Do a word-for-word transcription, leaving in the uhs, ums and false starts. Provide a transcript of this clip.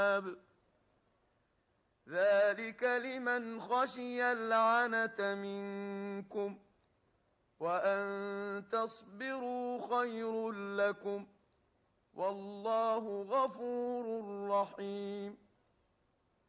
ذلك لمن خشي العنة منكم وأن تصبروا خير لكم والله غفور رحيم